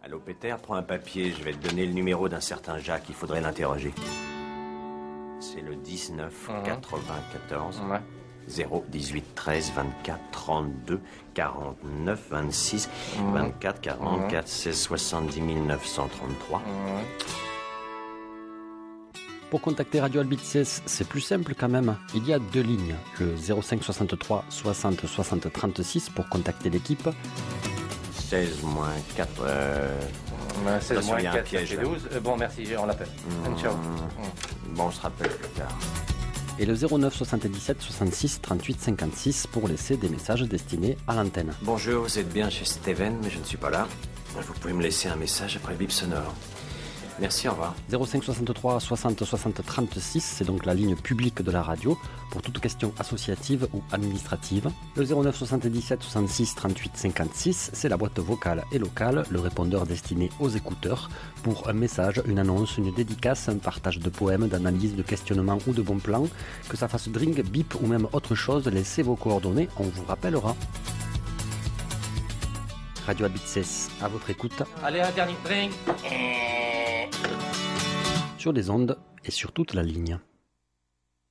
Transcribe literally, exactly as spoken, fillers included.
Allô Peter, prends un papier, je vais te donner le numéro d'un certain Jacques, il faudrait l'interroger. C'est le dix-neuf Mmh. quatre-vingt-quatorze Ouais. zéro dix-huit treize vingt-quatre trente-deux quarante-neuf vingt-six Mmh. vingt-quatre quarante-quatre seize soixante-dix mille neuf cent trente-trois. Mmh. Pour contacter Radio Albices, c'est plus simple quand même. Il y a deux lignes, le zéro cinq soixante-trois soixante soixante trente-six pour contacter l'équipe. seize moins quatre... Euh... Ouais, seize Attention, moins il y a un quatre, piège, c'est là. douze. Euh, bon, merci, on l'appelle. Mmh. Ciao. Bon, on se rappelle plus tard. Et le zéro neuf soixante-dix-sept soixante-six trente-huit cinquante-six pour laisser des messages destinés à l'antenne. Bonjour, vous êtes bien chez Steven, mais je ne suis pas là. Vous pouvez me laisser un message après le bip sonore. Merci, au revoir. zéro cinq soixante-trois soixante soixante trente-six, c'est donc la ligne publique de la radio pour toute question associative ou administrative. Le zéro neuf soixante-dix-sept soixante-six trente-huit cinquante-six, c'est la boîte vocale et locale, le répondeur destiné aux écouteurs pour un message, une annonce, une dédicace, un partage de poèmes, d'analyse, de questionnement ou de bons plans. Que ça fasse drink, bip ou même autre chose, laissez vos coordonnées, on vous rappellera. Radio Albices, à votre écoute. Allez, un dernier drink. Sur les ondes et sur toute la ligne.